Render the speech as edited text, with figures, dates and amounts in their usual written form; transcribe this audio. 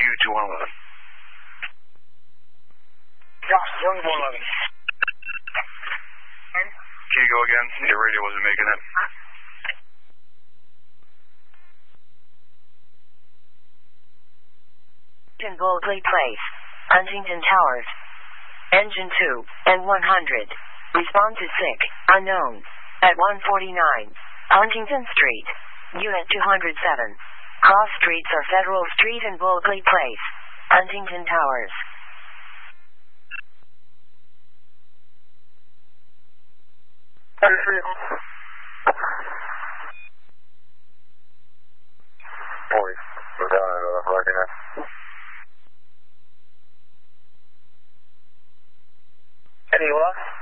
U2111. Yeah, 111. Can you go again? Your radio wasn't making it. Bulkley Place, Huntington Towers. Engine 2 and 100. Response is sick, unknown. At 149, Huntington Street, Unit 207. Cross streets are Federal Street and Bulkley Place, Huntington Towers. Boys, we're down at Rockingham. Any luck?